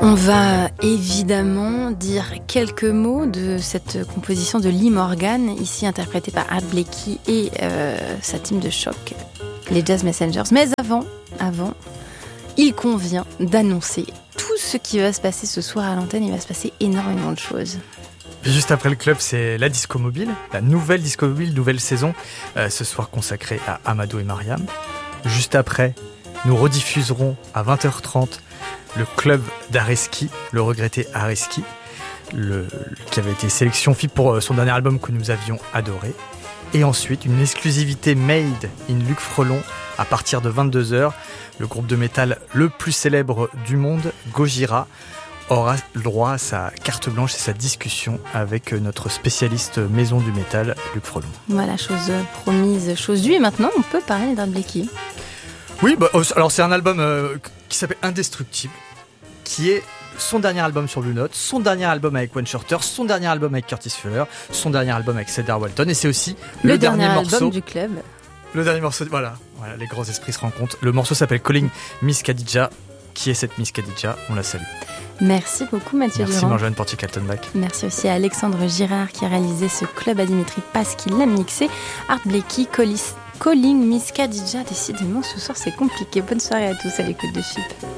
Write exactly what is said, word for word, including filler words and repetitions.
On va évidemment dire quelques mots de cette composition de Lee Morgan, ici interprétée par Art Blakey et euh, sa team de choc, les Jazz Messengers. Mais avant, avant, il convient d'annoncer tout ce qui va se passer ce soir à l'antenne. Il va se passer énormément de choses. Juste après le club, c'est la Disco Mobile, la nouvelle Disco Mobile, nouvelle saison, euh, ce soir consacrée à Amadou et Mariam. Juste après, nous rediffuserons à vingt heures trente le club d'Areski, le regretté Areski, le, qui avait été sélection F I P pour son dernier album que nous avions adoré. Et ensuite, une exclusivité made in Luc Frelon à partir de vingt-deux heures. Le groupe de métal le plus célèbre du monde, Gojira, aura le droit à sa carte blanche et sa discussion avec notre spécialiste maison du métal, Luc Frelon. Voilà, chose promise, chose due. Et maintenant, on peut parler d'Art Blakey. Oui, bah, alors c'est un album euh, qui s'appelle Indestructible, qui est son dernier album sur Blue Note, son dernier album avec Wayne Shorter, son dernier album avec Curtis Fuller, son dernier album avec Cedar Walton, et c'est aussi le, le dernier, dernier album morceau du club. Le dernier morceau, voilà, voilà, les grands esprits se rencontrent. Le morceau s'appelle Calling Miss Khadija. Qui est cette Miss Khadija ? On la salue. Merci beaucoup Mathieu Merci Durand. Marjolaine Portier-Kaltenbach. Merci aussi à Alexandre Girard qui a réalisé ce club, à Dimitri Paz qui l'a mixé, Art Blakey, Calling Miss Khadija. Décidément ce soir c'est compliqué. Bonne soirée à tous à l'écoute de F I P.